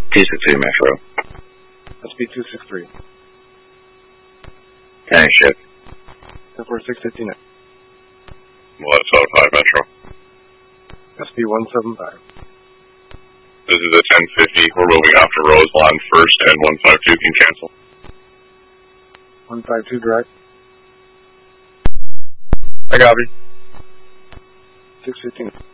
262 Metro. SB 263. County ship. 104659. West out of 5 Metro. SB 175. This is a 1050. We're moving after Roselawn first and 152 can cancel. 152 direct. I copy. 615.